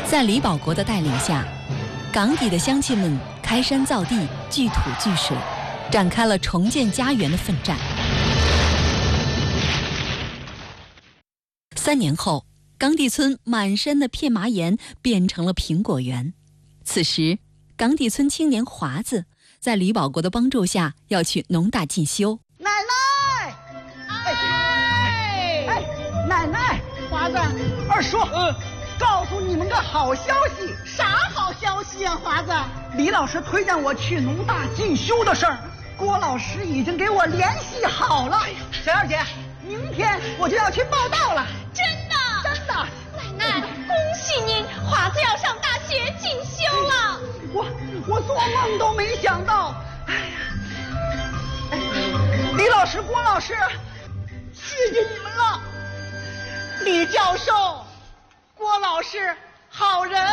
在李保国的带领下，港底的乡亲们开山造地，聚土聚水，展开了重建家园的奋战。3年后，港底村满山的片麻岩变成了苹果园。此时，港底村青年华子在李保国的帮助下要去农大进修。 奶奶，奶奶， 华子， 二叔，告诉你们个好消息。 啥好消息啊，华子？ 李老师推荐我去农大进修的事儿，郭老师已经给我联系好了。小燕姐，明天我就要去报道了。 真的？ 真的。 奶奶，恭喜您，华子要上大学进修了。 我做梦都没想到。李老师、郭老师，谢谢你们了。 李教授，郭老师，好人